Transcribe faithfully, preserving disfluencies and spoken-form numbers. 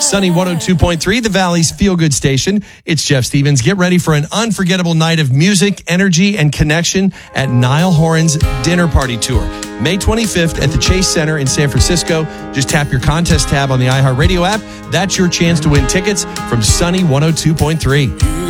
Sunny one oh two point three, the Valley's feel-good station. It's Jeff Stevens. Get ready for an unforgettable night of music, energy, and connection at Niall Horan's Dinner Party Tour. May twenty-fifth at the Chase Center in San Francisco. Just tap your contest tab on the iHeartRadio app. That's your chance to win tickets from Sunny one oh two point three.